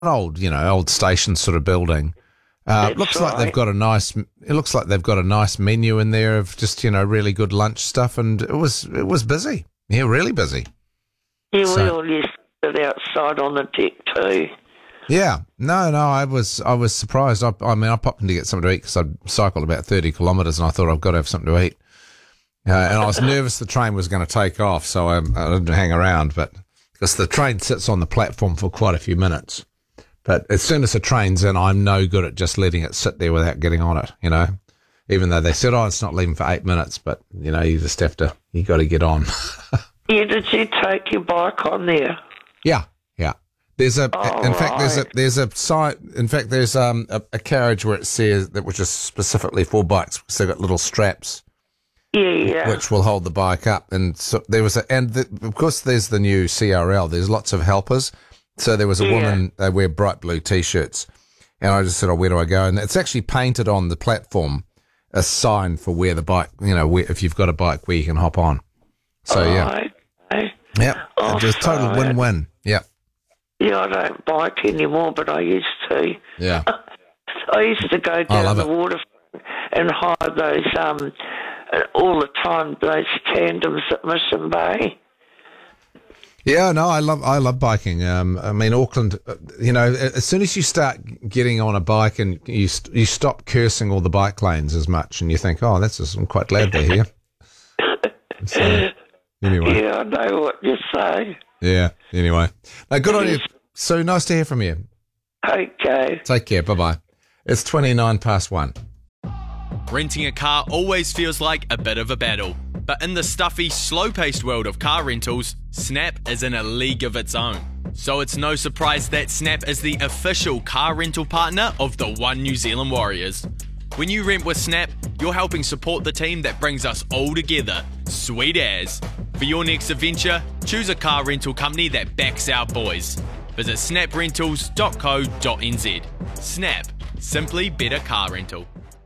old station sort of building. Looks like they've got a nice. It looks like they've got a nice menu in there of just really good lunch stuff, and it was busy. Yeah, really busy. Yeah, we all used to sit outside on the deck too. Yeah, no, I was surprised. I popped in to get something to eat because I'd cycled about 30 kilometres, and I thought I've got to have something to eat. And I was nervous the train was going to take off, so I didn't hang around. But because the train sits on the platform for quite a few minutes. But as soon as the train's in, I'm no good at just letting it sit there without getting on it, Even though they said, it's not leaving for 8 minutes, but, you just have to, you got to get on. Yeah, did you take your bike on there? Yeah. There's a carriage where it says that which is specifically for bikes because they've got little straps. Yeah. Which will hold the bike up. And so there was of course there's the new CRL. There's lots of helpers. So there was a woman, they wear bright blue T-shirts. And I just said, where do I go? And it's actually painted on the platform, a sign for where the bike, if you've got a bike where you can hop on. So, yeah. Yeah. Just total win-win. Yeah. Yeah, I don't bike anymore, but I used to. Yeah. I used to go down the waterfront and hire those, all the time, those tandems at Mission Bay. Yeah, no, I love biking. Auckland, as soon as you start getting on a bike and you stop cursing all the bike lanes as much, and you think, I'm quite glad they're here. So, anyway. Yeah, I know what you say. Yeah, anyway. No, good on you. So nice to hear from you. Okay. Take care. Bye-bye. It's 1:29. Renting a car always feels like a bit of a battle. But in the stuffy, slow-paced world of car rentals, Snap is in a league of its own. So it's no surprise that Snap is the official car rental partner of the One New Zealand Warriors. When you rent with Snap, you're helping support the team that brings us all together. Sweet as. For your next adventure, choose a car rental company that backs our boys. Visit snaprentals.co.nz. Snap. Simply better car rental.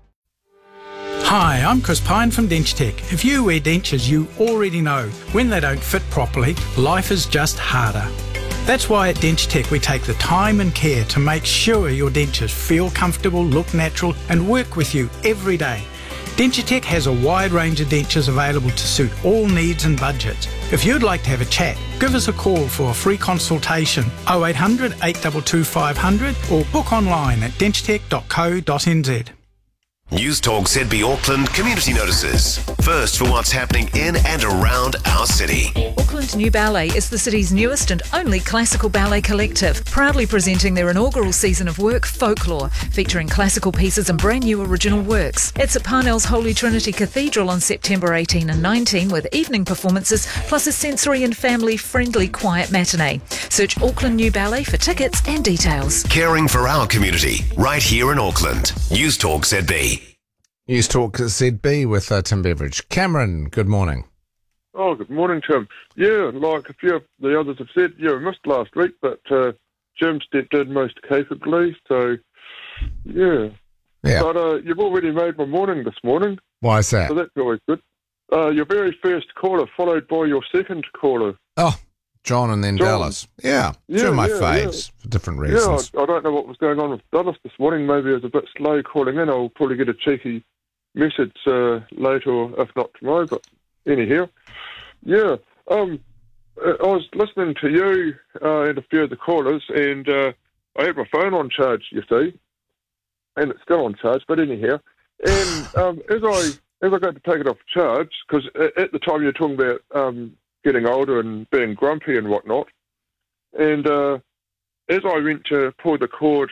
Hi, I'm Chris Pine from DentureTech. If you wear dentures, you already know when they don't fit properly, life is just harder. That's why at DentureTech we take the time and care to make sure your dentures feel comfortable, look natural and work with you every day. DentureTech has a wide range of dentures available to suit all needs and budgets. If you'd like to have a chat, give us a call for a free consultation 0800 822 500 or book online at denturetech.co.nz. News Talk ZB Auckland community notices. First for what's happening in and around our city. Auckland New Ballet is the city's newest and only classical ballet collective, proudly presenting their inaugural season of work, Folklore, featuring classical pieces and brand new original works. It's at Parnell's Holy Trinity Cathedral on September 18 and 19 with evening performances plus a sensory and family-friendly quiet matinee. Search Auckland New Ballet for tickets and details. Caring for our community, right here in Auckland. News Talk ZB. News Talk ZB with Tim Beveridge. Cameron, good morning. Oh, good morning, Tim. Yeah, like a few of the others have said, we missed last week, but Jim stepped in most capably, so yeah. But you've already made my morning this morning. Why is that? So that's always good. Your very first caller, followed by your second caller. Oh, John and then John. Dallas. Yeah, two of my faves for different reasons. Yeah, I don't know what was going on with Dallas this morning. Maybe it was a bit slow calling in. I'll probably get a cheeky message later, or if not tomorrow, but anyhow. Yeah, I was listening to you and a few of the callers, and I had my phone on charge, you see, and it's still on charge, but anyhow. And as I got to take it off charge, because at the time you were talking about getting older and being grumpy and whatnot, and as I went to pull the cord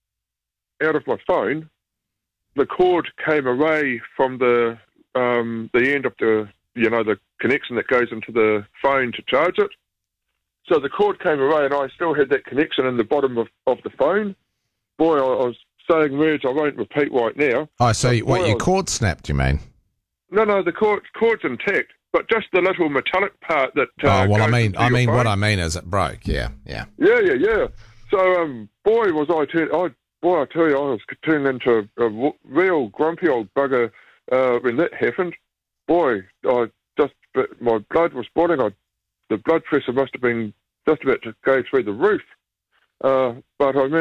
out of my phone, the cord came away from the end of the connection that goes into the phone to charge it. So the cord came away, and I still had that connection in the bottom of the phone. Boy, I was saying words I won't repeat right now. Oh, so your cord snapped, you mean? No, the cord's intact, but just the little metallic part that. I mean, what I mean is it broke. Yeah. Yeah. So, boy, I tell you, I was turned into a real grumpy old bugger when that happened. Boy, my blood was boiling. The blood pressure must have been just about to go through the roof. But I